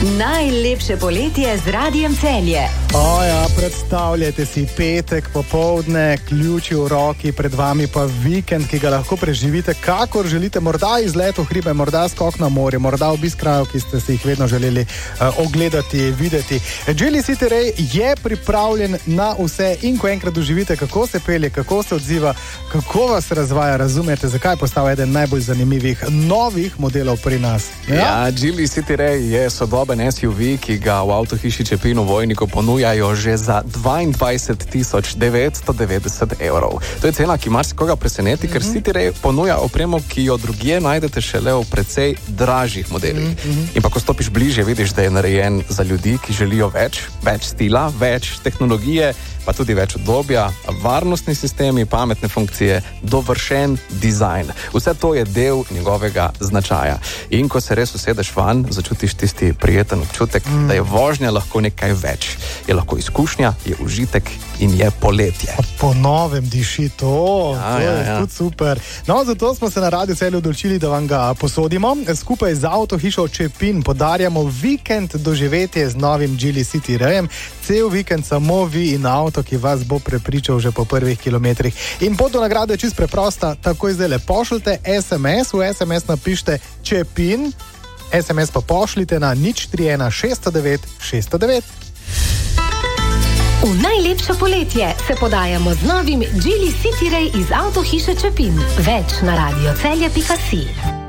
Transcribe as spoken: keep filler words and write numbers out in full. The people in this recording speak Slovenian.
Najlepše poletje z Radijem Celje. O ja, predstavljajte si petek popoldne, ključi v roki, pred vami pa vikend, ki ga lahko preživite, kakor želite, morda izlet v hribe, morda skok na morje, morda obisk krajev, ki ste si jih vedno želeli uh, ogledati, videti. Jilly City Ray je pripravljen na vse in ko enkrat doživite, kako se pelje, kako se odziva, kako vas razvaja, razumete, zakaj postaja eden najbolj zanimivih novih modelov pri nas. Ja, ja Jilly City Ray je sodoben S U V, ki ga v avtohiši Čepin v Vojniku ponujajo že za dvaindvajset tisoč devetsto devetdeset evrov. To je cena, ki marsikoga preseneti, mm-hmm. ker City Ray ponuja opremo, ki jo drugje najdete šele v precej dražjih modelih. Mm-hmm. In pa ko stopiš bliže, vidiš, da je narejen za ljudi, ki želijo več, več stila, več tehnologije, pa tudi več udobja, varnostni sistemi, pametne funkcije, dovršen dizajn. Vse to je del njegovega značaja. In ko se res usedeš van, začutiš tisti prijeten občutek, mm. da je vožnja lahko nekaj več. Je lahko izkušnja, je užitek in je poletje. A po novem diši to, ja, to ja, je ja. tudi super. No, zato smo se na Radiu Celje odločili, da vam ga posodimo. Skupaj z avtohišo Čepin podarjamo vikend doživetje z novim Jilly City Rayem. Cel vikend samo vi in avto, ki vas bo prepričal že po prvih kilometrih. In pot do nagrade je čist preprosta, takoj zdaj pošljite es em es, v es em es napište Čepin, es em es pa pošljite na nič tri ena šest devet šest devet. V najlepše poletje se podajamo z novim Jilly City Ray iz avtohiše Čepin. Več na radiocelje pika si.